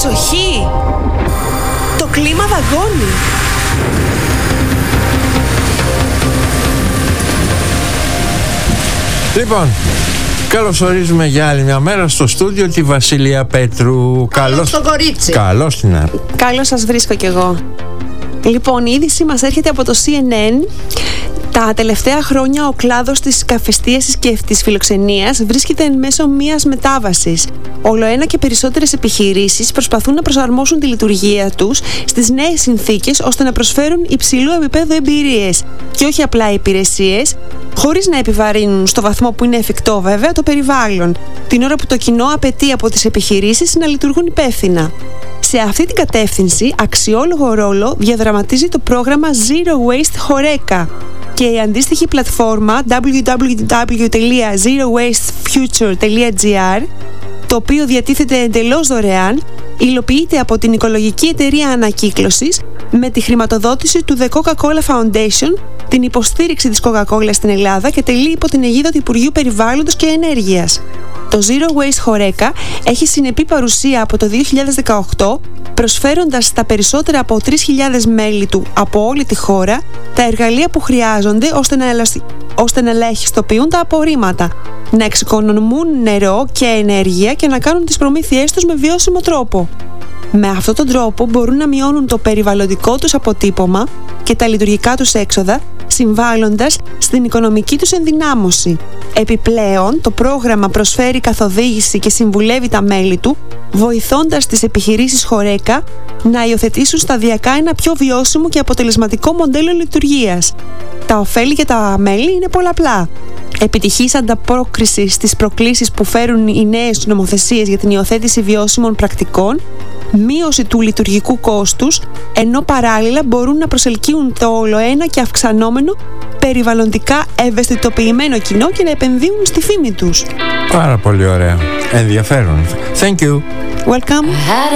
Προσοχή! Το κλίμα δαγκώνει. Λοιπόν, καλωσορίζουμε για άλλη μια μέρα στο στούντιο τη Βασίλεια Πέτρου. Καλώς το κορίτσι. Καλώς την άκου. Καλώς σας βρίσκω κι εγώ. Λοιπόν, η είδηση μας έρχεται από το CNN. Τα τελευταία χρόνια ο κλάδος της καφεστίασης και της φιλοξενίας βρίσκεται εν μέσω μιας μετάβασης. Ολοένα και περισσότερες επιχειρήσεις προσπαθούν να προσαρμόσουν τη λειτουργία τους στις νέες συνθήκες ώστε να προσφέρουν υψηλού επίπεδου εμπειρίες και όχι απλά υπηρεσίες, χωρίς να επιβαρύνουν στο βαθμό που είναι εφικτό βέβαια το περιβάλλον, την ώρα που το κοινό απαιτεί από τις επιχειρήσεις να λειτουργούν υπεύθυνα. Σε αυτή την κατεύθυνση, αξιόλογο ρόλο διαδραματίζει το πρόγραμμα Zero Waste Horeca και η αντίστοιχη πλατφόρμα www.zerowastefuture.gr, το οποίο διατίθεται εντελώς δωρεάν, υλοποιείται από την οικολογική εταιρεία ανακύκλωσης με τη χρηματοδότηση του The Coca-Cola Foundation, την υποστήριξη της Coca-Cola στην Ελλάδα και τελεί υπό την αιγίδα του Υπουργείου Περιβάλλοντος και Ενέργειας. Το Zero Waste Horeca έχει συνεπή παρουσία από το 2018, προσφέροντας στα περισσότερα από 3.000 μέλη του από όλη τη χώρα τα εργαλεία που χρειάζονται ώστε να ελαχιστοποιούν τα απορρίμματα, να εξοικονομούν νερό και ενέργεια και να κάνουν τις προμήθειές τους με βιώσιμο τρόπο. Με αυτόν τον τρόπο μπορούν να μειώνουν το περιβαλλοντικό τους αποτύπωμα και τα λειτουργικά τους έξοδα, συμβάλλοντας στην οικονομική τους ενδυνάμωση. Επιπλέον, το πρόγραμμα προσφέρει καθοδήγηση και συμβουλεύει τα μέλη του, βοηθώντας τις επιχειρήσεις Horeca να υιοθετήσουν σταδιακά ένα πιο βιώσιμο και αποτελεσματικό μοντέλο λειτουργίας. Τα ωφέλη για τα μέλη είναι πολλαπλά. Επιτυχής ανταπόκριση στις προκλήσεις που φέρουν οι νέες νομοθεσίες για την υιοθέτηση βιώσιμων πρακτικών, μείωση του λειτουργικού κόστους, ενώ παράλληλα μπορούν να προσελκύουν το ολοένα και αυξανόμενο περιβαλλοντικά ευαισθητοποιημένο κοινό και να επενδύουν στη φήμη τους. Πάρα πολύ ωραία. Ενδιαφέρον. Thank you. Welcome.